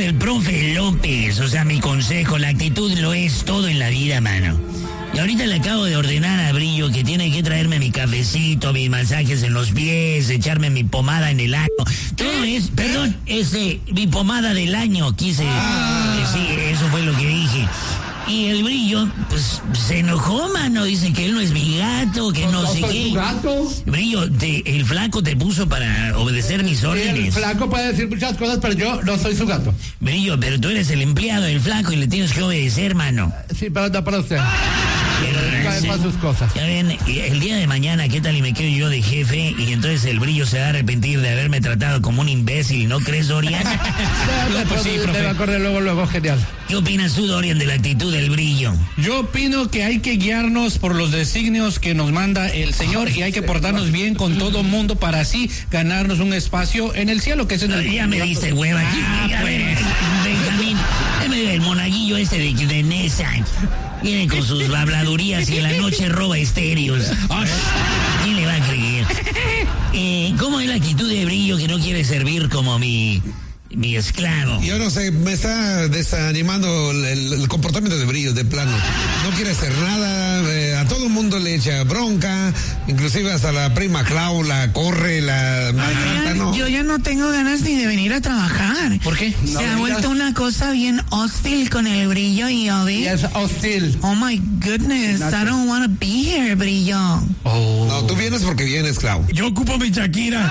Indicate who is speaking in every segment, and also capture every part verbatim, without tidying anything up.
Speaker 1: del profe López, o sea, mi consejo, la actitud lo es todo en la vida, mano. Y ahorita le acabo de ordenar a Brillo que tiene que traerme mi cafecito, mis masajes en los pies, echarme mi pomada en el año. Todo es, perdón, ese, mi pomada del año, quise, ah. eh, sí, eso fue lo que dije. Y el Brillo, pues, se enojó, mano, dice que él no es mi gato, que no, no sé qué. ¿Tu gato? Brillo, te, el flaco te puso para obedecer mis órdenes.
Speaker 2: El flaco puede decir muchas cosas, pero yo no soy su gato.
Speaker 1: Brillo, pero tú eres el empleado del flaco y le tienes que obedecer, mano.
Speaker 2: Sí, pero no para usted.
Speaker 1: Pero,
Speaker 2: para sus cosas.
Speaker 1: Ya ven, el día de mañana, ¿qué tal y me quedo yo de jefe? Y entonces el Brillo se va a arrepentir de haberme tratado como un imbécil, ¿no crees, Dorian?
Speaker 2: No, pues sí, profe. Me acordé luego, luego, genial.
Speaker 1: ¿Qué opinas tú, Dorian, de la actitud del Brillo?
Speaker 3: Yo opino que hay que guiarnos por los designios que nos manda el Señor y hay que portarnos bien con todo mundo para así ganarnos un espacio en el cielo, que es en el...
Speaker 1: Ya me dice hueva. Ah, ya pues. Benjamín, el monaguillo ese de, de Nesa. Viene con sus habladurías y en la noche roba estéreos. ¿Quién le va a creer? Eh, ¿Cómo es la actitud de Brillo que no quiere servir como mi... mi esclavo?
Speaker 4: Yo no sé, me está desanimando el, el, el comportamiento de Brillo, de plano. No quiere hacer nada, eh, a todo el mundo le echa bronca, inclusive hasta la prima Clau la corre, la maltrata,
Speaker 5: ¿no? Yo ya no tengo ganas ni de venir a trabajar.
Speaker 3: ¿Por qué?
Speaker 5: Se
Speaker 3: No,
Speaker 5: ha
Speaker 3: digas.
Speaker 5: vuelto una cosa bien hostil con el Brillo y Obi.
Speaker 2: Yes, hostil.
Speaker 5: Oh my goodness, I don't want to be here, Brillo.
Speaker 4: Oh. No, tú vienes porque vienes, Clau.
Speaker 3: Yo ocupo mi Shakira.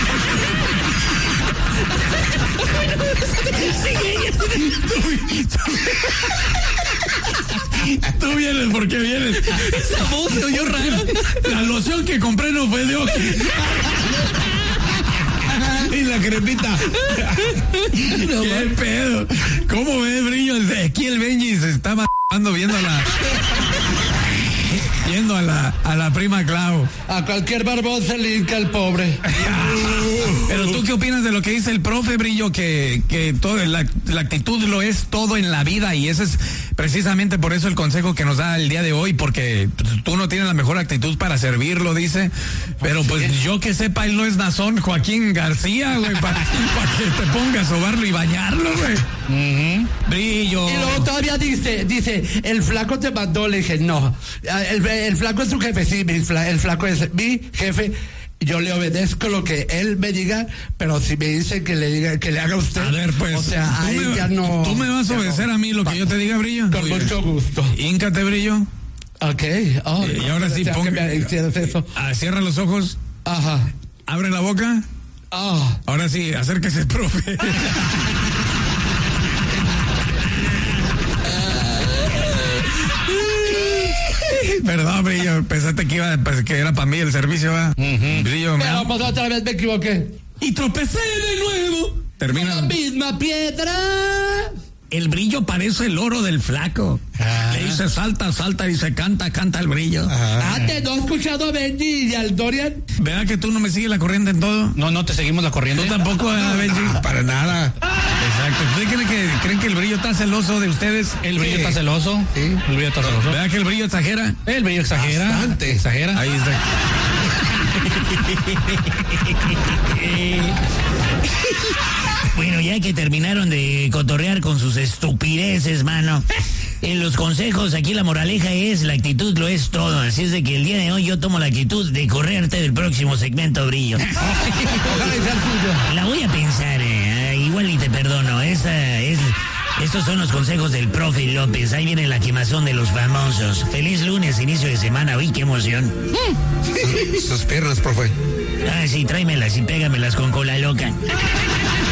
Speaker 3: Tú vienes porque vienes.
Speaker 1: Esa voz se oyó rara.
Speaker 3: La loción que compré no fue de Oki.
Speaker 4: Y la crepita.
Speaker 3: No, ¿qué pedo? ¿Cómo ves, Brillo? Aquí el Benji se está matando viendo a la... Yendo a la, a la prima Clau.
Speaker 2: A cualquier barbón se linka el pobre.
Speaker 3: Pero tú, ¿qué opinas de lo que dice el profe, Brillo? Que, que todo, la, la actitud lo es todo en la vida, y ese es precisamente por eso el consejo que nos da el día de hoy, porque tú no tienes la mejor actitud para servirlo, dice. Pero pues yo que sepa, él no es Nazón Joaquín García, güey, para pa que te ponga a sobarlo y bañarlo, güey. Uh-huh. Brillo.
Speaker 2: Y luego todavía dice, dice, el flaco te mandó, le dije, no, el, el flaco es tu jefe, sí, el flaco es mi jefe. Yo le obedezco lo que él me diga, pero si me dice que le diga, que le haga usted.
Speaker 3: A ver, pues.
Speaker 2: O sea, ahí
Speaker 3: me,
Speaker 2: ya no.
Speaker 3: Tú me vas a obedecer no, a mí lo que yo te diga, Brillo.
Speaker 2: Con Oye, mucho gusto.
Speaker 3: Híncate, Brillo.
Speaker 2: Ok. Oh,
Speaker 3: y, y ahora sí, ponga.
Speaker 2: Eso.
Speaker 3: Ah, cierra los ojos.
Speaker 2: Ajá.
Speaker 3: Abre la boca.
Speaker 2: Ah.
Speaker 3: Ahora sí, acérquese, profe. Perdón, Brillo, pensaste que iba, pues, que era para mí el servicio, ¿va? Uh-huh. Brillo, me
Speaker 2: Pero pues otra vez me equivoqué.
Speaker 3: Y tropecé de nuevo. Termina.
Speaker 2: La misma piedra.
Speaker 1: El Brillo parece el oro del flaco.
Speaker 3: Ah.
Speaker 1: Le dice salta, salta, y se canta, canta el Brillo.
Speaker 2: Ah, ah ¿te no has escuchado a Benji y al Dorian?
Speaker 3: ¿Verdad que tú no me sigues la corriente en todo?
Speaker 1: No, no te seguimos la corriente.
Speaker 3: ¿Tú tampoco, no, Benji?
Speaker 4: No, para nada.
Speaker 3: Exacto. ¿Ustedes creen que, creen que el Brillo está celoso de ustedes?
Speaker 1: El Brillo
Speaker 3: sí.
Speaker 1: está celoso.
Speaker 3: Sí.
Speaker 1: El Brillo está celoso.
Speaker 3: ¿Verdad que el Brillo exagera?
Speaker 1: El Brillo exagera.
Speaker 3: Bastante.
Speaker 1: Exagera.
Speaker 3: Ahí está.
Speaker 1: Bueno, ya que terminaron de cotorrear con sus estupideces, mano, en los consejos aquí la moraleja es la actitud lo es todo. Así es de que el día de hoy yo tomo la actitud de correrte del próximo segmento, Brillo. La voy a pensar, eh, igual y te perdono. Esta es... Estos son los consejos del profe López. Ahí viene la quemazón de los famosos. Feliz lunes, inicio de semana. Uy, qué emoción.
Speaker 4: Sus piernas, profe.
Speaker 1: Ah, sí, tráemelas y pégamelas con cola loca.